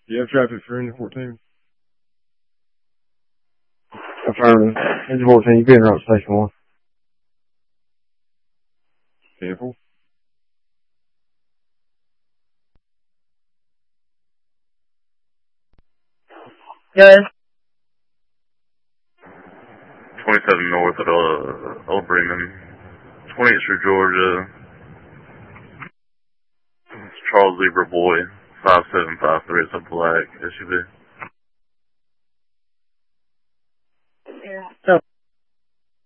You have traffic for engine 14? Affirmative. Engine 14, you being around station 1. 10-4. Good. 27 north at Old Bremen. 28th Street, Georgia. It's Charles Zebra Boy, 5753. It's a black SUV.